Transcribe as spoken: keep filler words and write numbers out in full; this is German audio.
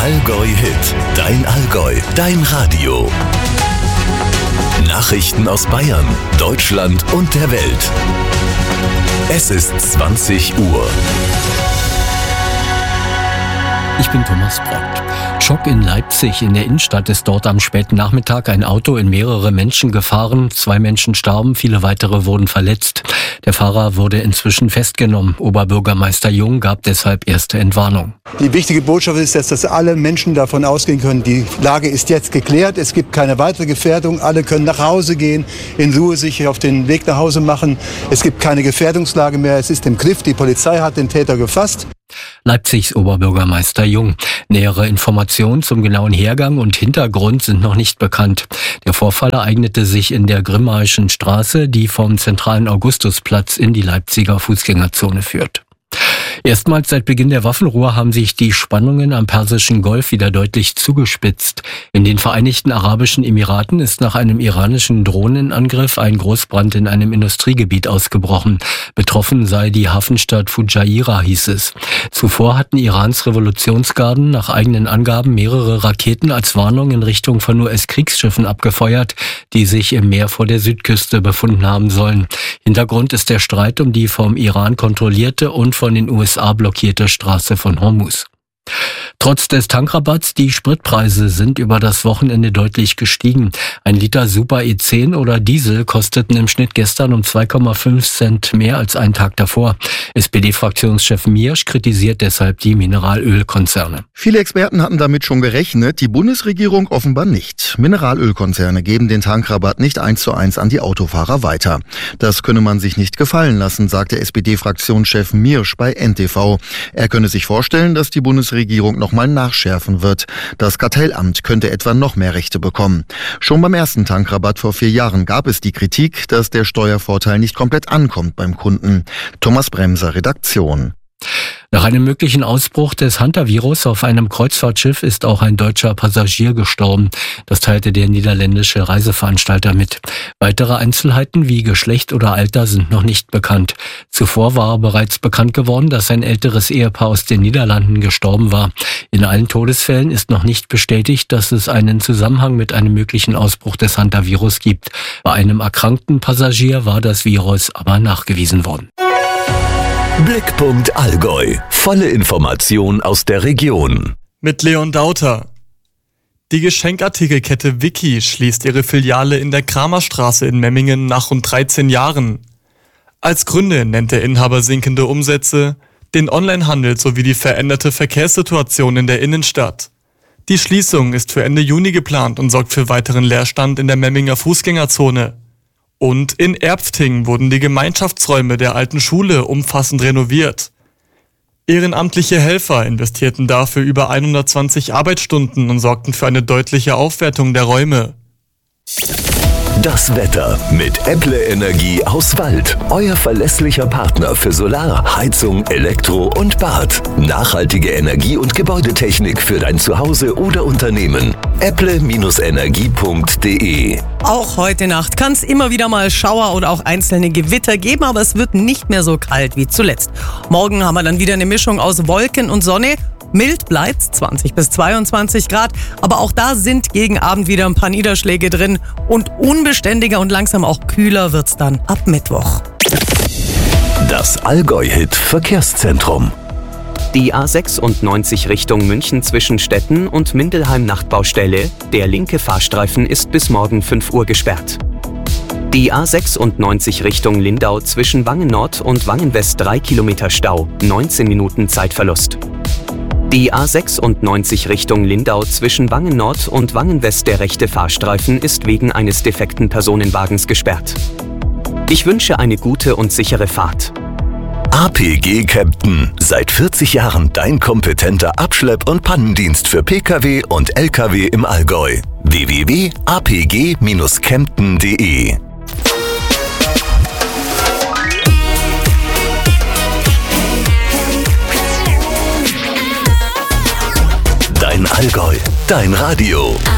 Allgäu Hit, dein Allgäu, dein Radio. Nachrichten aus Bayern, Deutschland und der Welt. Es ist zwanzig Uhr. Ich bin Thomas Brott. Schock in Leipzig. In der Innenstadt ist dort am späten Nachmittag ein Auto in mehrere Menschen gefahren. Zwei Menschen starben, viele weitere wurden verletzt. Der Fahrer wurde inzwischen festgenommen. Oberbürgermeister Jung gab deshalb erste Entwarnung. Die wichtige Botschaft ist, dass das alle Menschen davon ausgehen können, die Lage ist jetzt geklärt. Es gibt keine weitere Gefährdung. Alle können nach Hause gehen, in Ruhe sich auf den Weg nach Hause machen. Es gibt keine Gefährdungslage mehr. Es ist im Griff. Die Polizei hat den Täter gefasst. Leipzigs Oberbürgermeister Jung. Nähere Informationen zum genauen Hergang und Hintergrund sind noch nicht bekannt. Der Vorfall ereignete sich in der Grimmaischen Straße, die vom zentralen Augustusplatz in die Leipziger Fußgängerzone führt. Erstmals seit Beginn der Waffenruhe haben sich die Spannungen am Persischen Golf wieder deutlich zugespitzt. In den Vereinigten Arabischen Emiraten ist nach einem iranischen Drohnenangriff ein Großbrand in einem Industriegebiet ausgebrochen. Betroffen sei die Hafenstadt Fujairah, hieß es. Zuvor hatten Irans Revolutionsgarden nach eigenen Angaben mehrere Raketen als Warnung in Richtung von U S-Kriegsschiffen abgefeuert, die sich im Meer vor der Südküste befunden haben sollen. Hintergrund ist der Streit um die vom Iran kontrollierte und von den U S A blockierte Straße von Hormuz. Trotz des Tankrabatts, die Spritpreise sind über das Wochenende deutlich gestiegen. Ein Liter Super E zehn oder Diesel kosteten im Schnitt gestern um zwei Komma fünf Cent mehr als einen Tag davor. S P D-Fraktionschef Miersch kritisiert deshalb die Mineralölkonzerne. Viele Experten hatten damit schon gerechnet, die Bundesregierung offenbar nicht. Mineralölkonzerne geben den Tankrabatt nicht eins zu eins an die Autofahrer weiter. Das könne man sich nicht gefallen lassen, sagte S P D-Fraktionschef Miersch bei N T V. Er könne sich vorstellen, dass die Bundesregierung noch mal nachschärfen wird. Das Kartellamt könnte etwa noch mehr Rechte bekommen. Schon beim ersten Tankrabatt vor vier Jahren gab es die Kritik, dass der Steuervorteil nicht komplett ankommt beim Kunden. Thomas Bremser, Redaktion. Nach einem möglichen Ausbruch des Hantavirus auf einem Kreuzfahrtschiff ist auch ein deutscher Passagier gestorben. Das teilte der niederländische Reiseveranstalter mit. Weitere Einzelheiten wie Geschlecht oder Alter sind noch nicht bekannt. Zuvor war bereits bekannt geworden, dass ein älteres Ehepaar aus den Niederlanden gestorben war. In allen Todesfällen ist noch nicht bestätigt, dass es einen Zusammenhang mit einem möglichen Ausbruch des Hantavirus gibt. Bei einem erkrankten Passagier war das Virus aber nachgewiesen worden. Blickpunkt Allgäu. Volle Information aus der Region. Mit Leon Dauter. Die Geschenkartikelkette Wiki schließt ihre Filiale in der Kramerstraße in Memmingen nach rund dreizehn Jahren. Als Gründe nennt der Inhaber sinkende Umsätze, den Onlinehandel sowie die veränderte Verkehrssituation in der Innenstadt. Die Schließung ist für Ende Juni geplant und sorgt für weiteren Leerstand in der Memminger Fußgängerzone. Und in Erpfting wurden die Gemeinschaftsräume der alten Schule umfassend renoviert. Ehrenamtliche Helfer investierten dafür über hundertzwanzig Arbeitsstunden und sorgten für eine deutliche Aufwertung der Räume. Das Wetter mit Apple Energie aus Wald. Euer verlässlicher Partner für Solar, Heizung, Elektro und Bad. Nachhaltige Energie- und Gebäudetechnik für dein Zuhause oder Unternehmen. apple Energie punkt de. Auch heute Nacht kann es immer wieder mal Schauer oder auch einzelne Gewitter geben, aber es wird nicht mehr so kalt wie zuletzt. Morgen haben wir dann wieder eine Mischung aus Wolken und Sonne. Mild bleibt zwanzig bis zweiundzwanzig Grad, aber auch da sind gegen Abend wieder ein paar Niederschläge drin und unbeständiger und langsam auch kühler wird's dann ab Mittwoch. Das Allgäu-Hit Verkehrszentrum. Die A sechsundneunzig Richtung München zwischen Stetten und Mindelheim Nachtbaustelle. Der linke Fahrstreifen ist bis morgen fünf Uhr gesperrt. Die A sechsundneunzig Richtung Lindau zwischen Wangen Nord und Wangen West drei Kilometer Stau, neunzehn Minuten Zeitverlust. Die A sechsundneunzig Richtung Lindau zwischen Wangen Nord und Wangen West der rechte Fahrstreifen ist wegen eines defekten Personenwagens gesperrt. Ich wünsche eine gute und sichere Fahrt. A P G Kempten. Seit vierzig Jahren dein kompetenter Abschlepp- und Pannendienst für Pkw und Lkw im Allgäu. w w w punkt a p g dash kempten punkt de. Dein Allgäu, dein Radio.